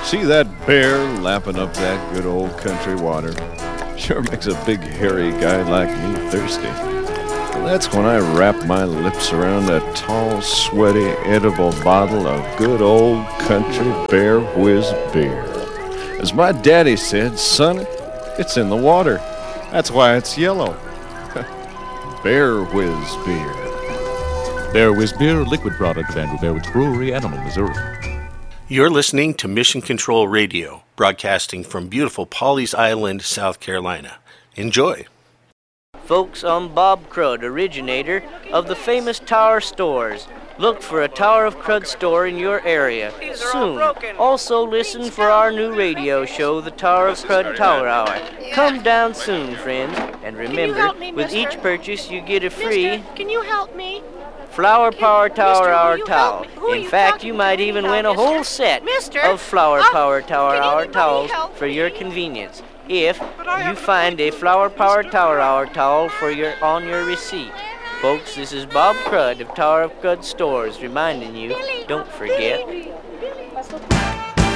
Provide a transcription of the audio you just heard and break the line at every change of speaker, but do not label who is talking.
See that bear lapping up that good old country water? Sure makes a big hairy guy like me thirsty. And that's when I wrap my lips around that tall, sweaty, edible bottle of good old country Bear Whiz beer. As my daddy said, son, it's in the water. That's why it's yellow. Bear Whiz beer.
Bear Whiz beer, a liquid product of Andrew Bear Woods Brewery, Animal, Missouri.
You're listening to Mission Control Radio, broadcasting from beautiful Pawleys Island, South Carolina. Enjoy.
Folks, I'm Bob Crud, originator of the famous Tower Stores. Look for a Tower of Crud store in your area soon. Also listen for our new radio show, the Tower of Crud Tower Hour. Come down soon, friends. And remember, with each purchase you get a free...
Mister, can you help me?
Flower Power Tower Hour towel. In fact, you might even win a whole set of Flower Power Tower Hour towels for your convenience if you find a Flower Power Tower Hour towel on your receipt. Folks, this is Bob Crud of Tower of Crud Stores reminding you, don't forget.